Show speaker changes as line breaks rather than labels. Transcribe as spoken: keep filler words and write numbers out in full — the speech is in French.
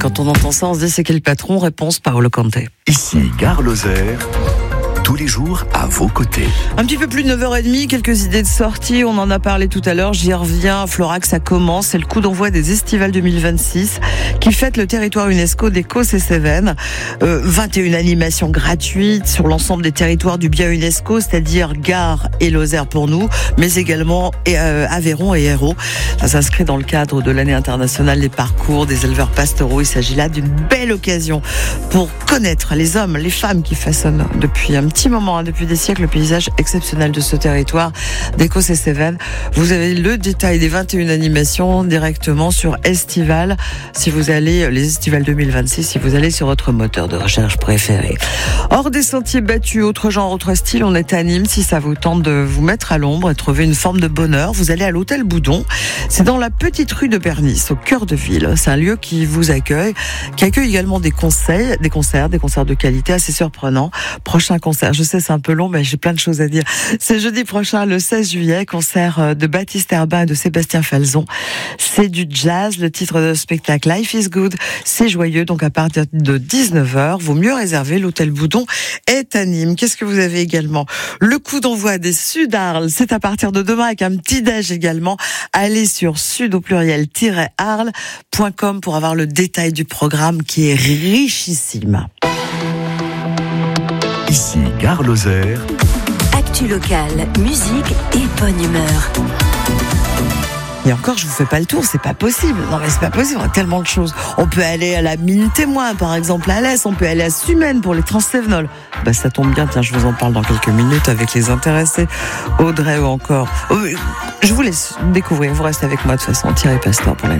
Quand on entend ça, on se dit c'est quel patron? Réponse Paolo Conte.
Ici, Gare Lozère, tous les jours à vos côtés.
Un petit peu plus de neuf heures trente, quelques idées de sortie, on en a parlé tout à l'heure, j'y reviens, Florac, ça commence, c'est le coup d'envoi des Estivales deux mille vingt-six qui fête le territoire UNESCO des Causses-et-Cévennes. Euh, vingt et une animations gratuites sur l'ensemble des territoires du bien UNESCO, c'est-à-dire Gare et Lozère pour nous, mais également euh, Aveyron et Hérault. Ça s'inscrit dans le cadre de l'année internationale des parcours des éleveurs pastoraux. Il s'agit là d'une belle occasion pour connaître les hommes, les femmes qui façonnent depuis un petit moment, hein, depuis des siècles, le paysage exceptionnel de ce territoire des Causses-et-Cévennes. Vous avez le détail des vingt et une animations directement sur Estival. Si vous allez, les Estivales deux mille vingt-six, si vous allez sur votre moteur de recherche préféré. Hors des sentiers battus, autre genre, autre style, on est à Nîmes. Si ça vous tente de vous mettre à l'ombre et trouver une forme de bonheur, vous allez à l'hôtel Boudon. C'est dans la petite rue de Bernis, au cœur de ville. C'est un lieu qui vous accueille, qui accueille également des conseils, des concerts, des concerts de qualité assez surprenants. Prochain concert, je sais c'est un peu long, mais j'ai plein de choses à dire. C'est jeudi prochain, le seize juillet, concert de Baptiste Herbin et de Sébastien Falzon. C'est du jazz, le titre de spectacle Life is Good. C'est joyeux, donc à partir de dix-neuf heures, vaut mieux réserver. L'hôtel Boudon est à Nîmes. Qu'est-ce que vous avez également? Le coup d'envoi des Sud Arles, c'est à partir de demain avec un petit déj également. Allez sur sud au pluriel arles point com pour avoir le détail du programme qui est richissime.
Ici, Gare Lozère.
Actu locale, musique et bonne humeur.
Et encore, je vous fais pas le tour, c'est pas possible. Non mais c'est pas possible, on a tellement de choses. On peut aller à la mine témoin, par exemple, à l'Est. On peut aller à Sumène pour les Transsévenols. Bah ça tombe bien, tiens, je vous en parle dans quelques minutes avec les intéressés. Audrey ou encore. Je vous laisse découvrir, vous restez avec moi de toute façon. Thierry Pastor pour la